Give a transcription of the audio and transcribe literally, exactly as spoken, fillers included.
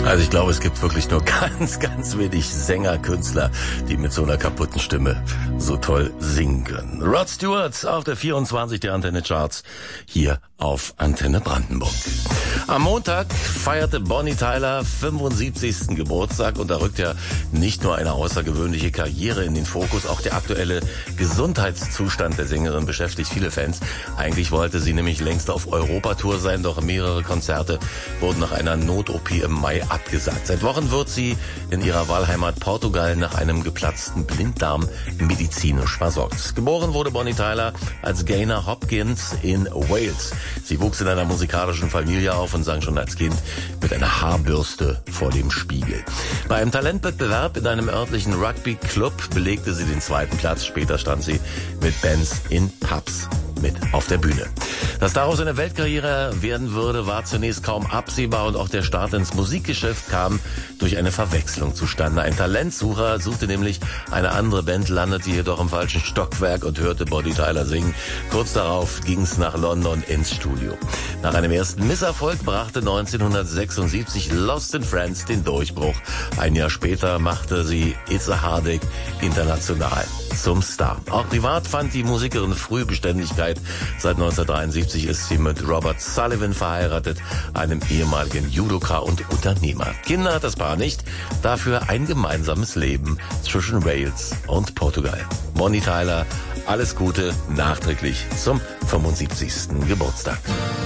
Also ich glaube, es gibt wirklich nur ganz, ganz wenig Sänger, Künstler, die mit so einer kaputten Stimme so toll singen können. Rod Stewart auf der vierundzwanzig der Antenne Charts hier auf Antenne Brandenburg. Am Montag feierte Bonnie Tyler fünfundsiebzigsten Geburtstag und da rückt ja nicht nur eine außergewöhnliche Karriere in den Fokus, auch der aktuelle Gesundheitszustand der Sängerin beschäftigt viele Fans. Eigentlich wollte sie nämlich längst auf Europatour sein, doch mehrere Konzerte wurden nach einer Not-O P im Mai abgesagt. Seit Wochen wird sie in ihrer Wahlheimat Portugal nach einem geplatzten Blinddarm medizinisch versorgt. Geboren wurde Bonnie Tyler als Gaynor Hopkins in Wales. Sie wuchs in einer musikalischen Familie auf und sang schon als Kind mit einer Haarbürste vor dem Spiegel. Bei einem Talentwettbewerb in einem örtlichen Rugby-Club belegte sie den zweiten Platz. Später stand sie mit Bands in Pubs mit auf der Bühne. Dass daraus eine Weltkarriere werden würde, war zunächst kaum absehbar und auch der Start ins Musikgeschäft kam durch eine Verwechslung zustande. Ein Talentsucher suchte nämlich eine andere Band, landete jedoch im falschen Stockwerk und hörte Bonnie Tyler singen. Kurz darauf ging es nach London ins Studio. Nach einem ersten Misserfolg brachte neunzehnhundertsechsundsiebzig Lost in Friends den Durchbruch. Ein Jahr später machte sie It's a Heartache international zum Star. Auch privat fand die Musikerin früh Beständigkeit. Seit neunzehnhundertdreiundsiebzig ist sie mit Robert Sullivan verheiratet, einem ehemaligen Judoka und Unternehmer. Kinder hat das Paar nicht, dafür ein gemeinsames Leben zwischen Wales und Portugal. Bonnie Tyler, alles Gute nachträglich zum fünfundsiebzigsten Geburtstag.